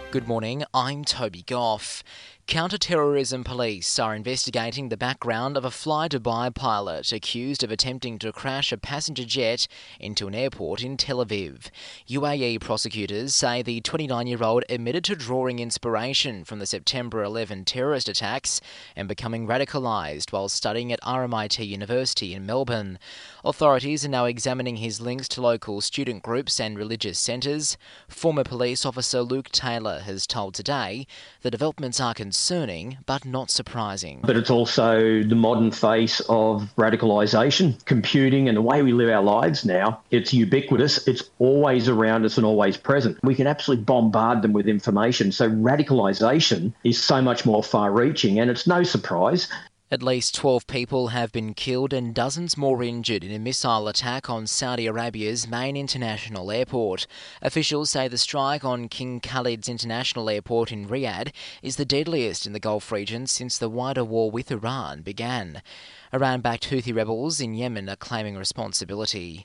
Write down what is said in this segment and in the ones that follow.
Good morning, I'm Toby Goff. Counter-terrorism police are investigating the background of a Fly Dubai pilot accused of attempting to crash a passenger jet into an airport in Tel Aviv. UAE prosecutors say the 29-year-old admitted to drawing inspiration from the September 11 terrorist attacks and becoming radicalised while studying at RMIT University in Melbourne. Authorities are now examining his links to local student groups and religious centres. Former police officer Luke Taylor has told Today the developments are concerning but not surprising. But it's also the modern face of radicalisation, computing and the way we live our lives now. It's ubiquitous, it's always around us and always present. We can absolutely bombard them with information. So radicalisation is so much more far-reaching, and it's no surprise. At least 12 people have been killed and dozens more injured in a missile attack on Saudi Arabia's main international airport. Officials say the strike on King Khalid's International Airport in Riyadh is the deadliest in the Gulf region since the wider war with Iran began. Iran-backed Houthi rebels in Yemen are claiming responsibility.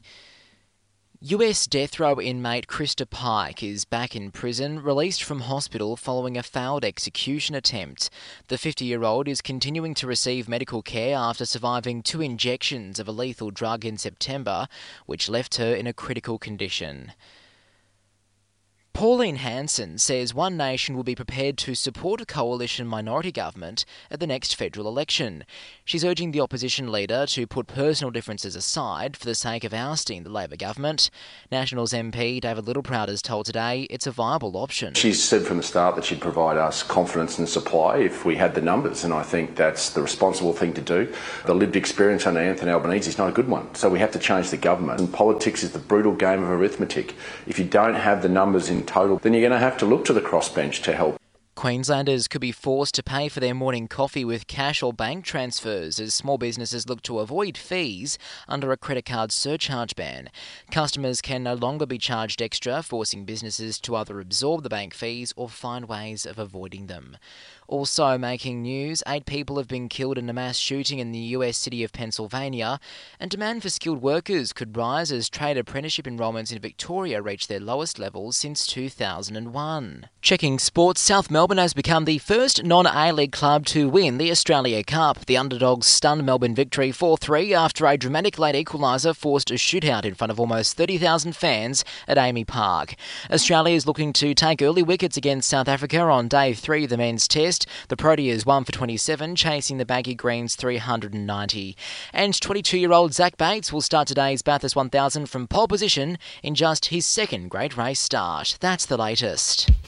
US death row inmate Krista Pike is back in prison, released from hospital following a failed execution attempt. The 50-year-old is continuing to receive medical care after surviving 2 injections of a lethal drug in September, which left her in a critical condition. Pauline Hanson says One Nation will be prepared to support a coalition minority government at the next federal election. She's urging the opposition leader to put personal differences aside for the sake of ousting the Labor government. Nationals MP David Littleproud has told Today it's a viable option. She's said from the start that she'd provide us confidence and supply if we had the numbers, and I think that's the responsible thing to do. The lived experience under Anthony Albanese is not a good one, so we have to change the government. And politics is the brutal game of arithmetic. If you don't have the numbers in total, then you're going to have to look to the crossbench to help. Queenslanders could be forced to pay for their morning coffee with cash or bank transfers as small businesses look to avoid fees under a credit card surcharge ban. Customers can no longer be charged extra, forcing businesses to either absorb the bank fees or find ways of avoiding them. Also making news, 8 people have been killed in a mass shooting in the US city of Pennsylvania, and demand for skilled workers could rise as trade apprenticeship enrolments in Victoria reach their lowest levels since 2001. Checking sports, South Melbourne has become the first non-A-League club to win the Australia Cup. The underdogs stunned Melbourne victory 4-3 after a dramatic late equaliser forced a shootout in front of almost 30,000 fans at AAMI Park. Australia is looking to take early wickets against South Africa on day 3 of the men's test. The Proteas 1 for 27, chasing the Baggy Greens 390. And 22-year-old Zach Bates will start today's Bathurst 1000 from pole position in just his second great race start. That's the latest.